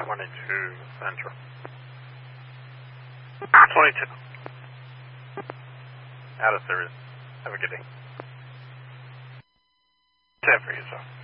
22 Central. 22. Out of service. Have a good day. 10 for yourself.